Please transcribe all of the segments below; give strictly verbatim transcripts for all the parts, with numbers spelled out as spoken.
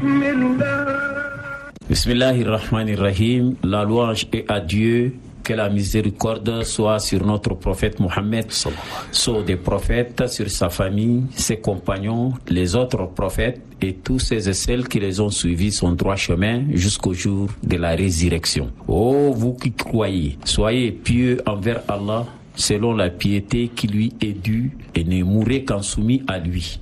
Bismillahirrahmanirrahim. La louange est à Dieu. Que la miséricorde soit sur notre prophète Mohammed, sur des prophètes, sur sa famille, ses compagnons, les autres prophètes et tous ceux et celles qui les ont suivis son droit chemin jusqu'au jour de la résurrection. Ô vous qui croyez, soyez pieux envers Allah selon la piété qui lui est due et ne mourrez qu'en soumis à lui.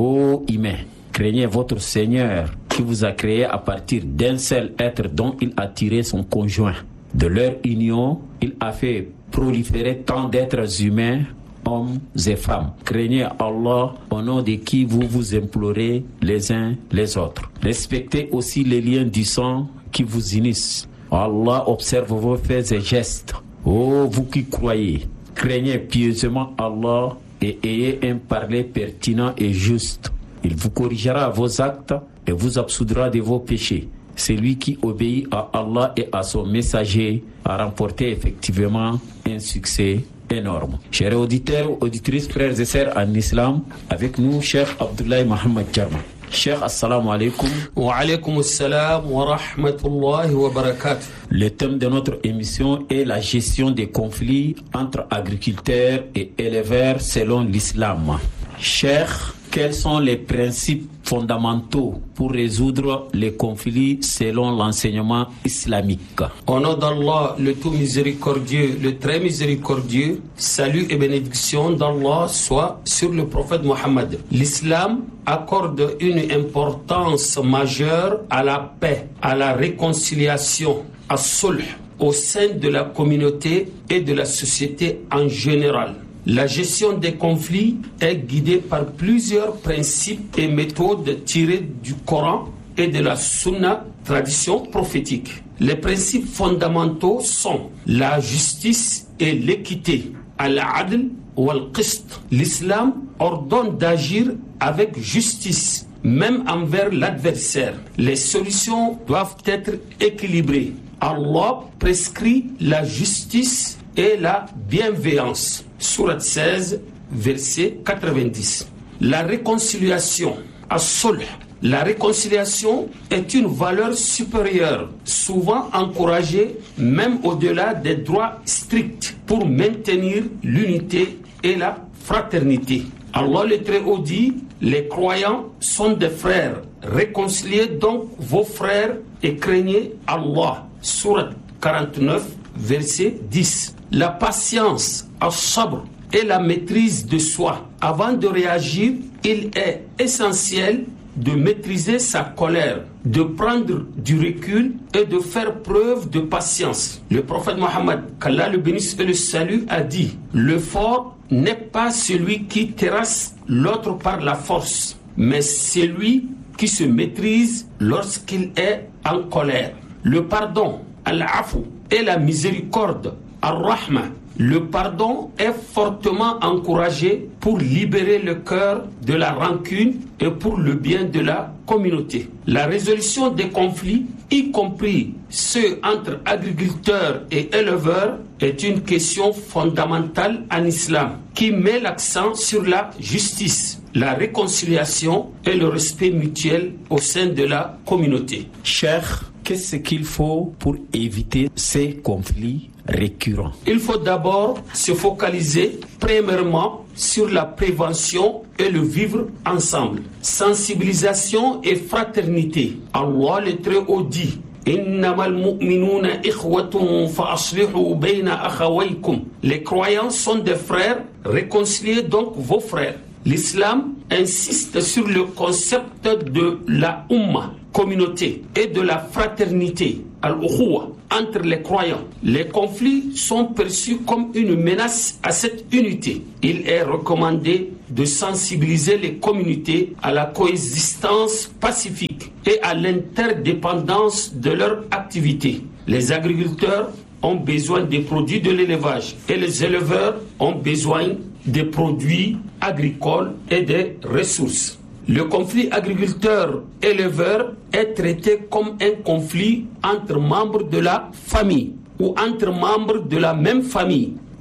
Ô humains, craignez votre Seigneur qui vous a créé à partir d'un seul être dont il a tiré son conjoint. De leur union, il a fait proliférer tant d'êtres humains, hommes et femmes. Craignez Allah au nom de qui vous vous implorez les uns les autres. Respectez aussi les liens du sang qui vous unissent. Allah observe vos faits et gestes. Ô vous qui croyez, craignez pieusement Allah et ayez un parler pertinent et juste. Il vous corrigera vos actes et vous absoudra de vos péchés. Celui qui obéit à Allah et à son messager a remporté effectivement un succès énorme. Chers auditeurs, auditrices, frères et sœurs en islam, avec nous, Cheikh Abdoulaye Mohamed Jarma. Cheikh, assalamu alaikum. Wa alaikum assalam wa rahmatullahi wa barakatuh. Le thème de notre émission est la gestion des conflits entre agriculteurs et éleveurs selon l'islam. Cheikh, quels sont les principes fondamentaux pour résoudre les conflits selon l'enseignement islamique? Au nom d'Allah, le tout miséricordieux, le très miséricordieux, salut et bénédiction d'Allah soit sur le prophète Mohammed. L'islam accorde une importance majeure à la paix, à la réconciliation, à sulh, au sein de la communauté et de la société en général. La gestion des conflits est guidée par plusieurs principes et méthodes tirés du Coran et de la Sunna, tradition prophétique. Les principes fondamentaux sont la justice et l'équité, al-adl ou al-qist. L'islam ordonne d'agir avec justice, même envers l'adversaire. Les solutions doivent être équilibrées. Allah prescrit la justice et la bienveillance. Sourate seize, verset quatre-vingt-dix. La réconciliation, as-sulh. La réconciliation est une valeur supérieure, souvent encouragée même au-delà des droits stricts pour maintenir l'unité et la fraternité. Allah le Très-Haut dit, les croyants sont des frères. Réconciliez donc vos frères et craignez Allah. Sourate quarante-neuf, verset dix. La patience, as-sabr, et la maîtrise de soi. Avant de réagir, il est essentiel de maîtriser sa colère, de prendre du recul et de faire preuve de patience. Le prophète Mohammed, qu'Allah le bénisse et le salue, a dit, le fort n'est pas celui qui terrasse l'autre par la force, mais celui qui se maîtrise lorsqu'il est en colère. Le pardon, al-afu, et la miséricorde, ar-rahma. Le pardon est fortement encouragé pour libérer le cœur de la rancune et pour le bien de la communauté. La résolution des conflits, y compris ceux entre agriculteurs et éleveurs, est une question fondamentale en islam qui met l'accent sur la justice, la réconciliation et le respect mutuel au sein de la communauté. Cher, qu'est-ce qu'il faut pour éviter ces conflits récurrents? Il faut d'abord se focaliser premièrement sur la prévention et le vivre ensemble. Sensibilisation et fraternité. Allah le Très-Haut dit, innamal mu'minuna ikhwatun fa aslihu bayna akhawaykum. Les croyants sont des frères, réconciliez donc vos frères. L'islam insiste sur le concept de la umma, communauté, et de la fraternité, al-ukhuwa, entre les croyants. Les conflits sont perçus comme une menace à cette unité. Il est recommandé de sensibiliser les communautés à la coexistence pacifique et à l'interdépendance de leurs activités. Les agriculteurs ont besoin des produits de l'élevage et les éleveurs ont besoin des produits agricoles et des ressources. Le conflit agriculteur-éleveur est traité comme un conflit entre membres de la famille ou entre membres de la même famille.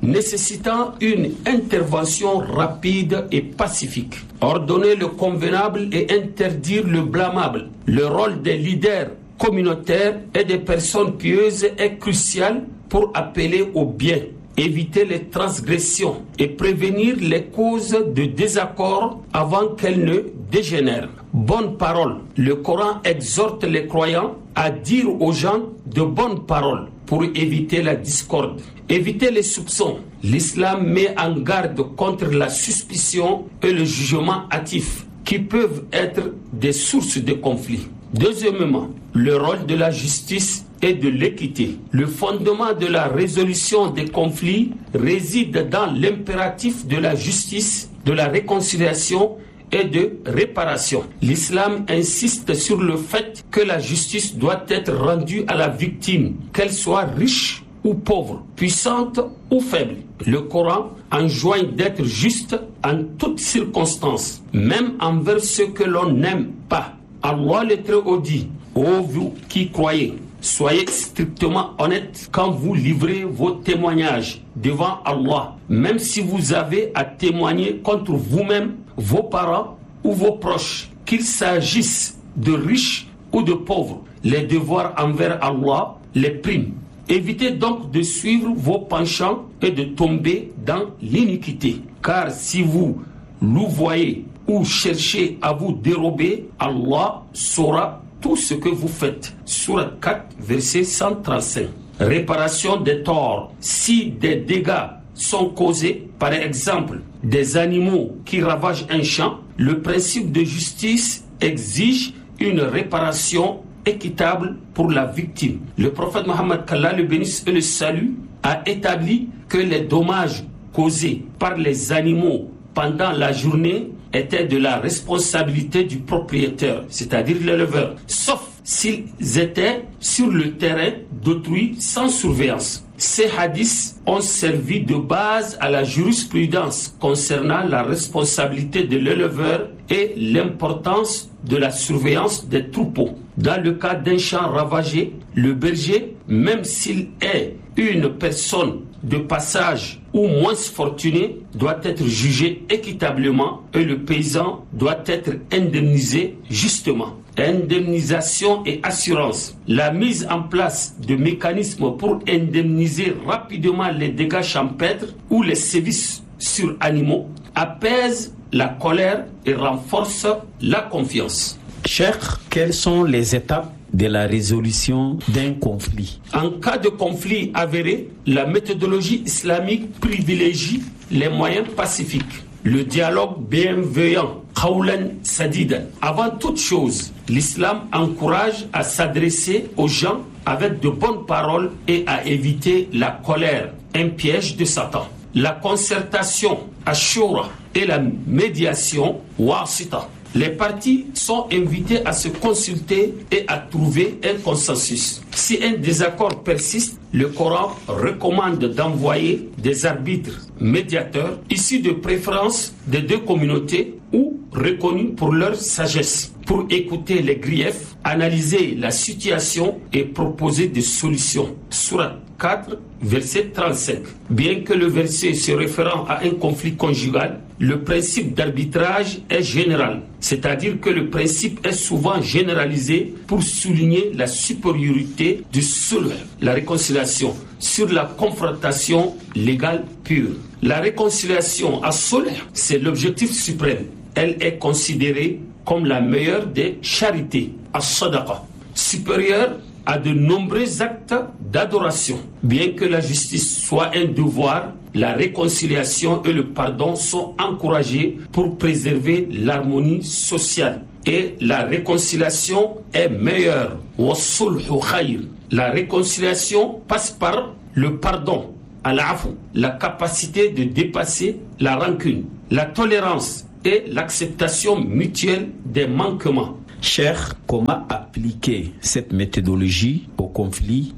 nécessitant une intervention rapide et pacifique. Ordonner le convenable et interdire le blâmable. Le rôle des leaders communautaires et des personnes pieuses est crucial pour appeler au bien, éviter les transgressions et prévenir les causes de désaccord avant qu'elles ne dégénèrent. Bonne parole. Le Coran exhorte les croyants à dire aux gens de bonnes paroles pour éviter la discorde. Éviter les soupçons. L'islam met en garde contre la suspicion et le jugement hâtif qui peuvent être des sources de conflits. Deuxièmement, le rôle de la justice et de l'équité. Le fondement de la résolution des conflits réside dans l'impératif de la justice, de la réconciliation et de réparation. L'islam insiste sur le fait que la justice doit être rendue à la victime, qu'elle soit riche ou pauvre, puissante ou faible. Le Coran enjoint d'être juste en toutes circonstances, même envers ceux que l'on n'aime pas. Allah le Très-Haut dit: ô vous qui croyez, soyez strictement honnêtes quand vous livrez vos témoignages devant Allah, même si vous avez à témoigner contre vous-même, vos parents ou vos proches, qu'il s'agisse de riches ou de pauvres. Les devoirs envers Allah les priment. Évitez donc de suivre vos penchants et de tomber dans l'iniquité. Car si vous louvoyez ou cherchez à vous dérober, Allah saura tout ce que vous faites. Sourate quatre, verset cent trente-cinq. Réparation des torts. Si des dégâts sont causés, par exemple des animaux qui ravagent un champ, le principe de justice exige une réparation équitable pour la victime. Le prophète Mohammed, qu'Allah le bénisse et le salue, a établi que les dommages causés par les animaux pendant la journée étaient de la responsabilité du propriétaire, c'est-à-dire l'éleveur, sauf s'ils étaient sur le terrain d'autrui sans surveillance. Ces hadiths ont servi de base à la jurisprudence concernant la responsabilité de l'éleveur et l'importance de la surveillance des troupeaux. Dans le cas d'un champ ravagé, le berger, même s'il est une personne de passage ou moins fortuné, doit être jugé équitablement et le paysan doit être indemnisé justement. Indemnisation et assurance. La mise en place de mécanismes pour indemniser rapidement les dégâts champêtres ou les sévices sur animaux apaise la colère et renforce la confiance. Cheikh, quelles sont les étapes de la résolution d'un conflit? En cas de conflit avéré, la méthodologie islamique privilégie les moyens pacifiques. Le dialogue bienveillant, qawlan sadidan. Avant toute chose, l'islam encourage à s'adresser aux gens avec de bonnes paroles et à éviter la colère, un piège de Satan. La concertation, ashura, et la médiation, wasita. Les parties sont invitées à se consulter et à trouver un consensus. Si un désaccord persiste, le Coran recommande d'envoyer des arbitres médiateurs issus de préférences des deux communautés ou reconnus pour leur sagesse, pour écouter les griefs, analyser la situation et proposer des solutions. Sourate quatre, verset trente-cinq. Bien que le verset se référant à un conflit conjugal, le principe d'arbitrage est général, c'est-à-dire que le principe est souvent généralisé pour souligner la supériorité du sulh, la réconciliation, sur la confrontation légale pure. La réconciliation à sulh, c'est l'objectif suprême. Elle est considérée comme la meilleure des charités, as-sadaqa, supérieure à de nombreux actes d'adoration. Bien que la justice soit un devoir, la réconciliation et le pardon sont encouragés pour préserver l'harmonie sociale. Et la réconciliation est meilleure. Wassulhu khayr. La réconciliation passe par le pardon, al-afu, la capacité de dépasser la rancune, la tolérance et l'acceptation mutuelle des manquements. Cheikh, comment appliquer cette méthodologie au conflit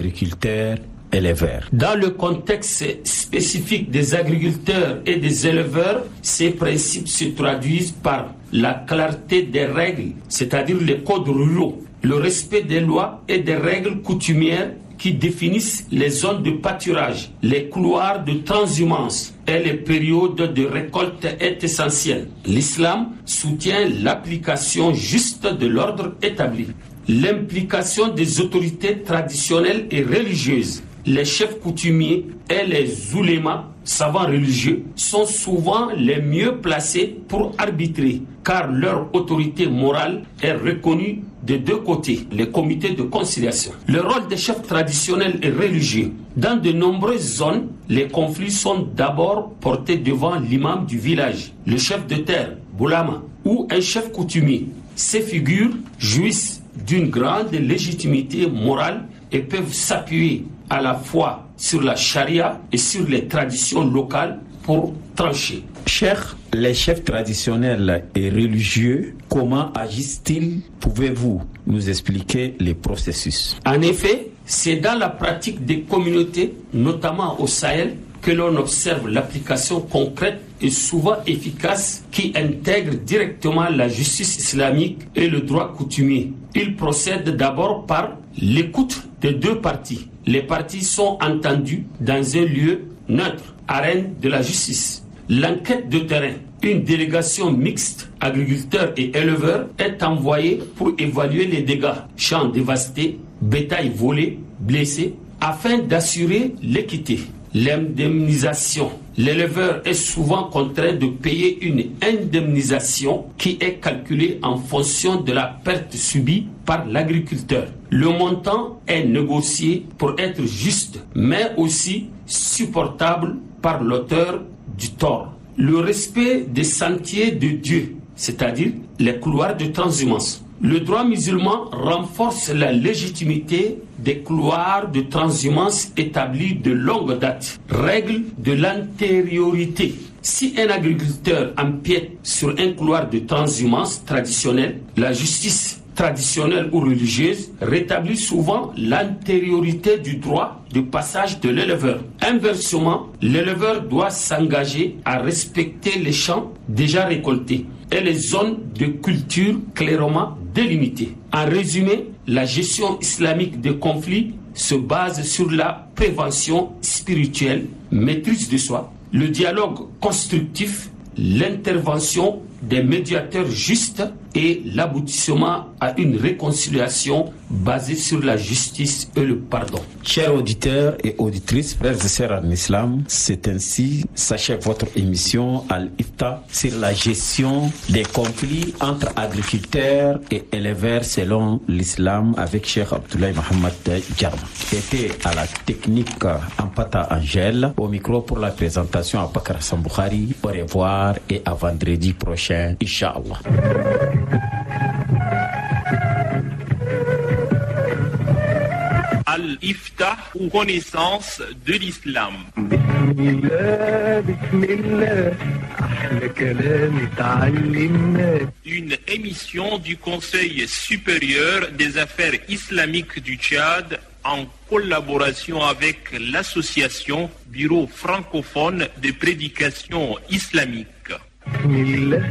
agriculteurs-éleveurs? Dans le contexte spécifique des agriculteurs et des éleveurs, ces principes se traduisent par la clarté des règles, c'est-à-dire les codes ruraux, le respect des lois et des règles coutumières qui définissent les zones de pâturage, les couloirs de transhumance et les périodes de récolte est essentielle. L'islam soutient l'application juste de l'ordre établi. L'implication des autorités traditionnelles et religieuses, les chefs coutumiers et les oulémas, savants religieux, sont souvent les mieux placés pour arbitrer, car leur autorité morale est reconnue des deux côtés, les comités de conciliation. Le rôle des chefs traditionnels et religieux. Dans de nombreuses zones, les conflits sont d'abord portés devant l'imam du village, le chef de terre, boulama, ou un chef coutumier. Ces figures jouissent d'une grande légitimité morale et peuvent s'appuyer à la fois sur la charia et sur les traditions locales pour trancher. Chers les chefs traditionnels et religieux, comment agissent-ils? Pouvez-vous nous expliquer les processus? En effet, c'est dans la pratique des communautés, notamment au Sahel, que l'on observe l'application concrète et souvent efficace qui intègre directement la justice islamique et le droit coutumier. Il procède d'abord par l'écoute des deux parties. Les parties sont entendues dans un lieu neutre, arène de la justice. L'enquête de terrain, une délégation mixte, agriculteurs et éleveurs, est envoyée pour évaluer les dégâts, champs dévastés, bétail volé, blessé, afin d'assurer l'équité. L'indemnisation. L'éleveur est souvent contraint de payer une indemnisation qui est calculée en fonction de la perte subie par l'agriculteur. Le montant est négocié pour être juste, mais aussi supportable par l'auteur du tort. Le respect des sentiers de Dieu, c'est-à-dire les couloirs de transhumance. Le droit musulman renforce la légitimité des couloirs de transhumance établis de longue date. Règle de l'antériorité. Si un agriculteur empiète sur un couloir de transhumance traditionnel, la justice traditionnelle ou religieuse rétablit souvent l'antériorité du droit de passage de l'éleveur. Inversement, l'éleveur doit s'engager à respecter les champs déjà récoltés et les zones de culture clairement délimitées. En résumé, la gestion islamique des conflits se base sur la prévention spirituelle, maîtrise de soi, le dialogue constructif, l'intervention des médiateurs justes et l'aboutissement à une réconciliation basée sur la justice et le pardon. Chers auditeurs et auditrices, frères et sœurs en islam, c'est ainsi s'achève votre émission Al-Ifta sur la gestion des conflits entre agriculteurs et éleveurs selon l'islam avec Cheikh Abdoulaye Mohamed Djarma. Était à la technique Ampata Angèle, au micro pour la présentation à Bakar Samboukhari. Au revoir et à vendredi prochain, Inch'Allah. Al-Ifta ou connaissance de l'islam. Une émission du Conseil supérieur des affaires islamiques du Tchad en collaboration avec l'association Bureau francophone de prédication islamique.